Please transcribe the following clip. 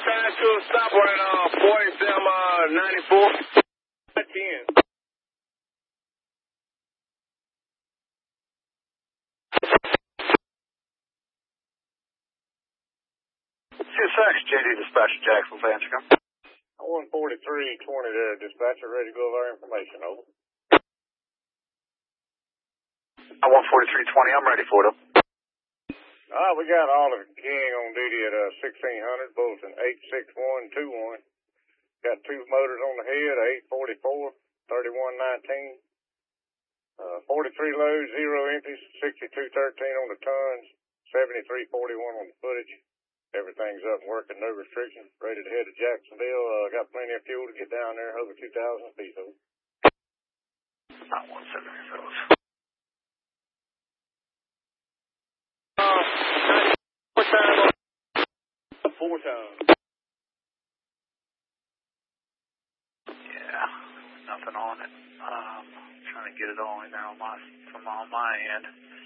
Pass to a stop on 4794. 10. CSX, JD Dispatcher, Jacksonville, Fanchicum. 14320 there, dispatcher, ready to go over our information, over. 14320, I'm ready for them. We got Oliver King on duty at 1600, Bulletin 86121. Got 2 motors on the head, 844, 3119. 43 loads, 0 empties, 6213 on the tons, 7341 on the footage. Everything's up and working, no restrictions. Ready to head to Jacksonville. Got plenty of fuel to get down there, over 2,000 feet. Not 170, fellas. 4 times. Yeah, nothing on it. Trying to get it on there on my end.